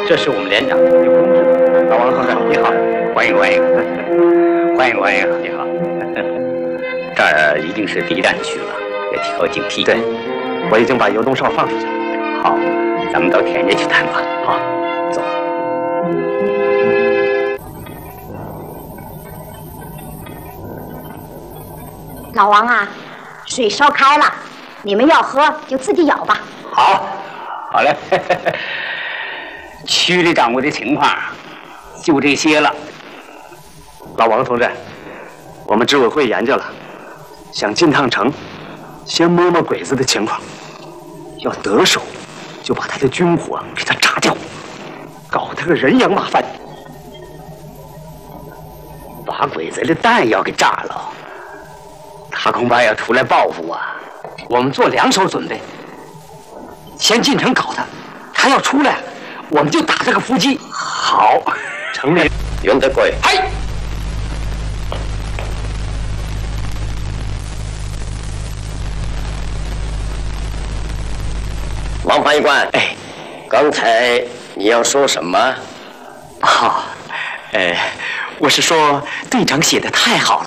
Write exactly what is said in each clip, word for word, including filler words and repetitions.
这是我们连长有同志，老王同志，你好，欢迎欢迎，欢迎欢迎，你好。这儿一定是敌占区了，要提高警惕。对，我已经把游动哨放出去了。好，咱们到田家去谈吧。好，走。 老王啊，水烧开了，你们要喝就自己舀吧。 好，好嘞。区里掌握的情况就这些了。 老王同志，我们执委会研究了，想进趟城，先摸摸鬼子的情况，要得手就把他的军火给他炸掉，搞他个人仰马翻， 把鬼子的弹药给炸了，他恐怕要出来报复啊！ 我们做两手准备，先进城搞他，他要出来，我们就打他个伏击。 好， 城里袁德贵， 嗨。 王翻译官，哎，刚才你要说什么？ 好、哦，呃，我是说队长写的太好了。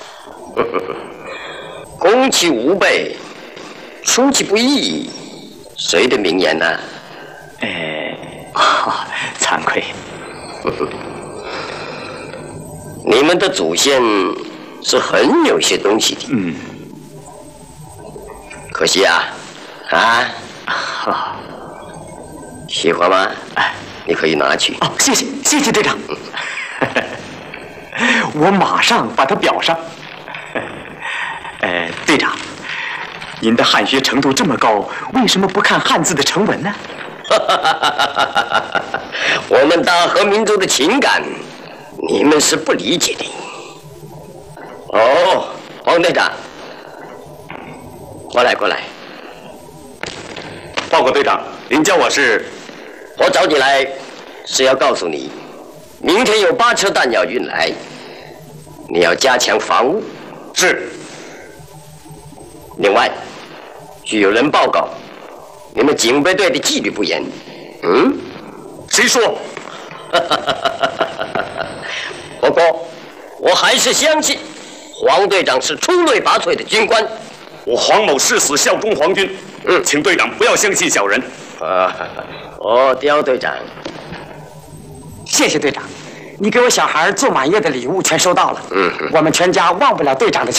攻其无备，出其不意，谁的名言呢？ 呃，哦，惭愧。 你们的祖先是很有些东西的。 嗯。 可惜啊，啊。 好， 喜欢吗？ 哎， 你可以拿去。 哦，谢谢，谢谢队长。我马上把它裱上。呃，队长，您的汉学程度这么高，为什么不看汉字的成文呢？ 我们大和民族的情感，你们是不理解的。哦，黄队长，过来，过来。 报告队长，您叫我是？ 我找你来是要告诉你，明天有八车弹药运来，你要加强防务。 是。 另外，据有人报告，你们警备队的纪律不严。嗯？ 谁说？ 不过，我还是相信黄队长是出类拔萃的军官。 我黄某誓死效忠皇军。嗯，请队长不要相信小人。 啊，哦，刁队长， 谢谢队长，你给我小孩做满月的礼物全收到了。 嗯， 我们全家忘不了队长的。